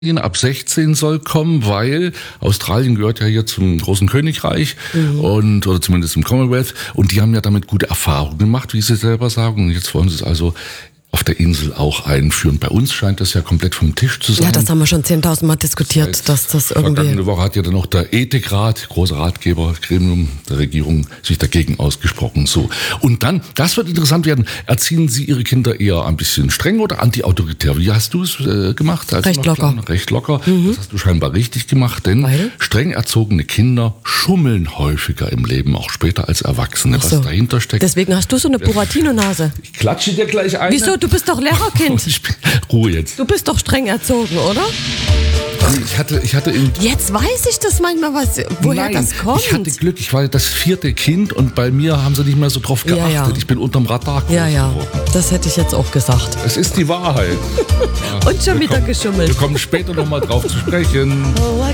Ab 16 soll kommen, weil Australien gehört ja hier zum großen Königreich oder zumindest im Commonwealth, und die haben ja damit gute Erfahrungen gemacht, wie sie selber sagen. Und jetzt wollen sie es also auf der Insel auch einführen. Bei uns scheint das ja komplett vom Tisch zu sein. Ja, das haben wir schon 10.000 Mal diskutiert, dass das irgendwie... Vergangene Woche hat ja dann auch der Ethikrat, großer Ratgebergremium der Regierung, sich dagegen ausgesprochen. So. Und dann, das wird interessant werden, erziehen Sie Ihre Kinder eher ein bisschen streng oder antiautoritär? Wie hast du es gemacht? Recht locker. Recht locker. Das hast du scheinbar richtig gemacht, denn streng erzogene Kinder schummeln häufiger im Leben, auch später als Erwachsene, Ach so. was dahinter steckt. Deswegen hast du so eine Buratino-Nase. Ich klatsche dir gleich ein. Wieso? Du bist doch Lehrerkind. Ruhe jetzt. Du bist doch streng erzogen, oder? Ich hatte Jetzt weiß ich das manchmal, woher Nein, das kommt. Ich hatte Glück, ich war das 4. Kind und bei mir haben sie nicht mehr so drauf geachtet. Ja. Ich bin unterm Radar groß geworden. Das hätte ich jetzt auch gesagt. Es ist die Wahrheit. Und schon wieder geschummelt. Wir kommen später nochmal drauf zu sprechen.